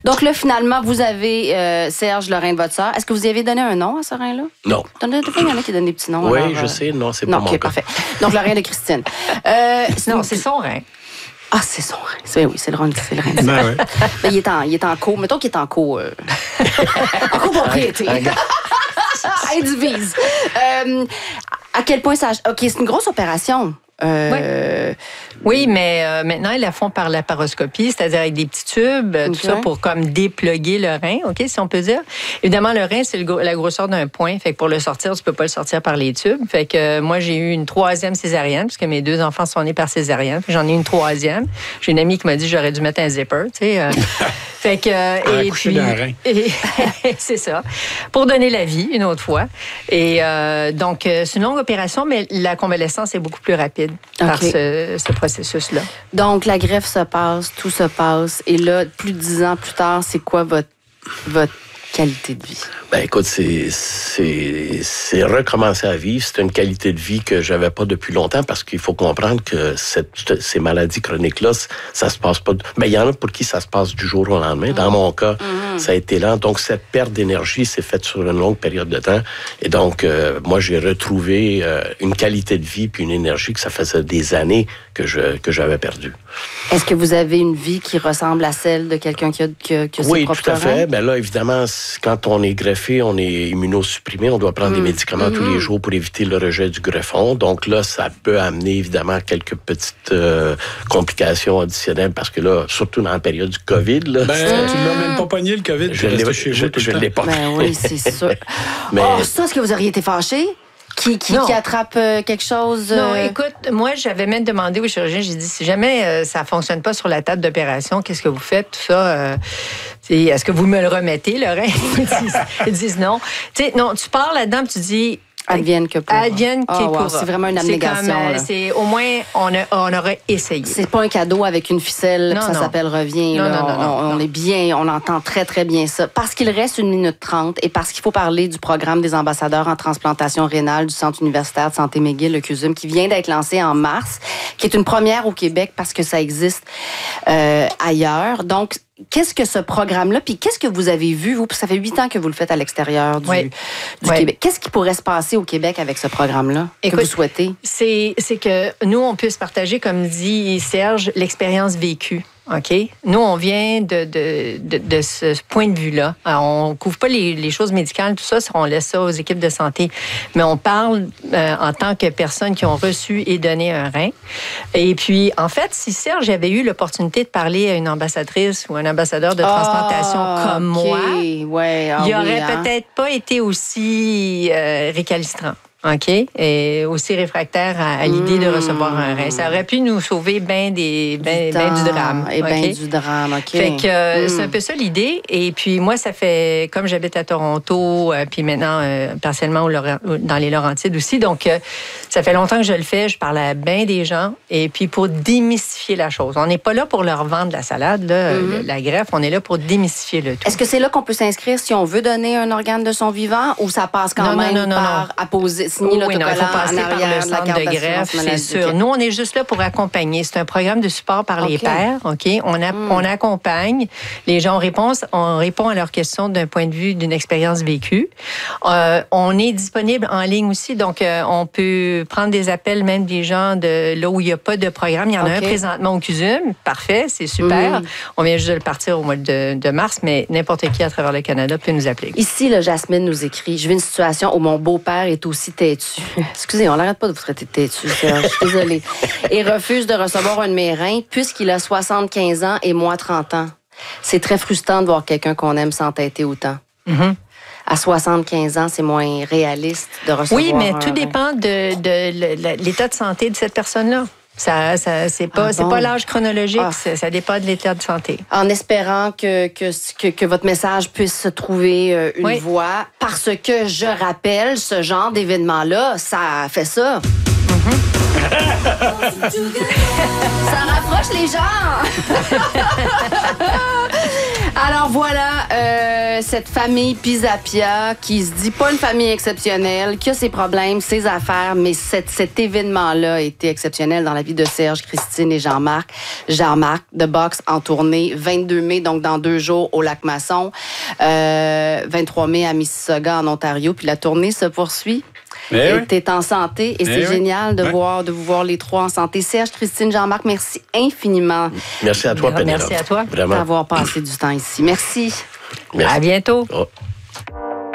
Donc là, finalement, vous avez Serge, le rein de votre sœur. Est-ce que vous y avez donné un nom à ce rein-là? Non. Des fois, il y en a qui donnent des petits noms. Oui, alors, je sais. Non, c'est pas mon cas. parfait. Donc, le rein de Christine. Non, c'est son rein. Ah, c'est son rein. Oui, c'est le rein de Ouais. Mais il est en co. Mettons qu'il est en co. En copropriété. Elle divise. À quel point ça... OK, c'est une grosse opération. Oui, mais maintenant, ils la font par la laparoscopie, c'est-à-dire avec des petits tubes, tout ça pour comme dépluguer le rein, OK, si on peut dire. Évidemment, le rein, c'est la grosseur d'un point. Fait que pour le sortir, tu peux pas le sortir par les tubes. Fait que moi, j'ai eu une 3e césarienne, puisque mes 2 enfants sont nés par césarienne. J'en ai une 3e. J'ai une amie qui m'a dit que j'aurais dû mettre un zipper, tu sais. Fait que... et puis, c'est ça. Pour donner la vie, une autre fois. Et donc, c'est une longue opération, mais la convalescence est beaucoup plus rapide par ce processus-là. Donc, la greffe se passe, tout se passe. Et là, plus de 10 ans plus tard, c'est quoi votre qualité de vie? Ben écoute, c'est recommencer à vivre. C'est une qualité de vie que j'avais pas depuis longtemps parce qu'il faut comprendre que ces maladies chroniques-là, ça se passe pas... Ben il y en a pour qui ça se passe du jour au lendemain. Dans mon cas, ça a été lent. Donc, cette perte d'énergie s'est faite sur une longue période de temps. Et donc, moi, j'ai retrouvé une qualité de vie puis une énergie que ça faisait des années que j'avais perdue. Est-ce que vous avez une vie qui ressemble à celle de quelqu'un qui a oui, ses propres tout à fait. reins? Ben là, évidemment, quand on est greffé, on est immunosupprimé. On doit prendre des médicaments tous les jours pour éviter le rejet du greffon. Donc là, ça peut amener évidemment quelques petites complications additionnelles parce que là, surtout dans la période du COVID... Là, tu ne l'as même pas pogné, le COVID? Je ne l'ai pas. Ben oui, c'est sûr. Mais... Oh, ça, est-ce que vous auriez été fâché? Qui attrape quelque chose? Non, écoute, moi, j'avais même demandé au chirurgien, j'ai dit, si jamais ça ne fonctionne pas sur la table d'opération, qu'est-ce que vous faites, tout ça? Est-ce que vous me le remettez, le rein? Ils disent non. Tu sais, non, tu pars là-dedans, tu dis... Advienne que pourra. Advienne que pourra. C'est vraiment une abnégation. C'est au moins, on aurait essayé. C'est pas un cadeau avec une ficelle, ça s'appelle Reviens. On est bien, on entend très, très bien ça. Parce qu'il reste 1 minute 30 et parce qu'il faut parler du programme des ambassadeurs en transplantation rénale du Centre universitaire de santé McGill, le CUSUM, qui vient d'être lancé en mars, qui est une première au Québec parce que ça existe ailleurs. Donc, qu'est-ce que ce programme-là, puis qu'est-ce que vous avez vu, vous, puis ça fait 8 ans que vous le faites à l'extérieur du Québec. Qu'est-ce qui pourrait se passer au Québec avec ce programme-là que vous souhaitez? C'est que nous, on puisse partager, comme dit Serge, l'expérience vécue. OK? Nous, on vient de ce point de vue-là. Alors, on ne couvre pas les choses médicales, tout ça, on laisse ça aux équipes de santé. Mais on parle en tant que personnes qui ont reçu et donné un rein. Et puis, en fait, si Serge avait eu l'opportunité de parler à une ambassadrice ou un ambassadeur de transplantation comme moi, il n'aurait peut-être pas été aussi récalcitrant. OK? Et aussi réfractaire à l'idée de recevoir un rein. Ça aurait pu nous sauver bien du drame. Et bien du drame, OK. Fait que c'est un peu ça l'idée. Et puis moi, ça fait, comme j'habite à Toronto, puis maintenant, partiellement dans les Laurentides aussi, donc ça fait longtemps que je le fais. Je parle à bien des gens. Et puis pour démystifier la chose. On n'est pas là pour leur vendre la salade, là, la greffe. On est là pour démystifier le tout. Est-ce que c'est là qu'on peut s'inscrire si on veut donner un organe de son vivant ou ça passe quand même par apposer? Oui, non, il faut passer par le centre de greffe, c'est sûr. Nous, on est juste là pour accompagner. C'est un programme de support par les pairs, OK? On accompagne. Les gens on répond à leurs questions d'un point de vue d'une expérience vécue. On est disponible en ligne aussi, donc on peut prendre des appels même des gens de là où il n'y a pas de programme. Il y en a un présentement au CUSUM. Parfait, c'est super. On vient juste de le partir au mois de mars, mais n'importe qui à travers le Canada peut nous appeler. Ici, là, Jasmine nous écrit, je vis une situation où mon beau-père est aussi têtu. Excusez, on n'arrête pas de vous traiter de têtu, Serge. Je suis désolée. Et refuse de recevoir un de mes reins puisqu'il a 75 ans et moi 30 ans. C'est très frustrant de voir quelqu'un qu'on aime s'entêter autant. À 75 ans, c'est moins réaliste de recevoir un rein. Tout dépend de l'état de santé de cette personne-là. C'est pas l'âge chronologique, ça dépend de l'état de santé. En espérant que votre message puisse trouver une voie, parce que je rappelle, ce genre d'événement-là, ça fait ça. Ça rapproche les gens. Alors voilà, cette famille Pisapia qui se dit pas une famille exceptionnelle, qui a ses problèmes, ses affaires, mais cet événement-là a été exceptionnel dans la vie de Serge, Christine et Jean-Marc. Jean-Marc, de boxe en tournée, 22 mai, donc dans 2 jours au Lac-Masson, 23 mai à Mississauga en Ontario, puis la tournée se poursuit. T'es en santé et c'est génial de vous voir les 3 en santé. Serge, Christine, Jean-Marc, merci infiniment. Merci à toi, Pénélope. Merci à toi Vraiment. D'avoir passé du temps ici. Merci. Merci. À bientôt. Oh.